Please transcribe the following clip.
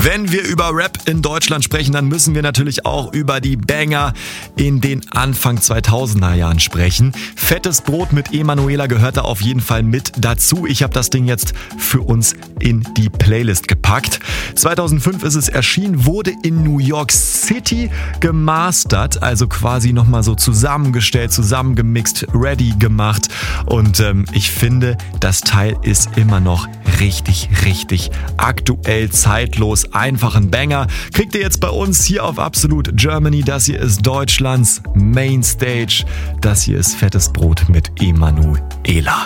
Wenn wir über Rap in Deutschland sprechen, dann müssen wir natürlich auch über die Banger in den Anfang 2000er Jahren sprechen. Fettes Brot mit Emanuela gehört da auf jeden Fall mit dazu. Ich habe das Ding jetzt für uns in die Playlist gepackt. 2005 ist es erschienen, wurde in New York City gemastert, also quasi nochmal so zusammengestellt, zusammengemixt, ready gemacht. Und ich finde, das Teil ist immer noch richtig aktuell, zeitlos, einfach ein Banger. Kriegt ihr jetzt bei uns hier auf Absolut Germany. Das hier ist Deutschlands Mainstage. Das hier ist Fettes Brot mit Emanuela.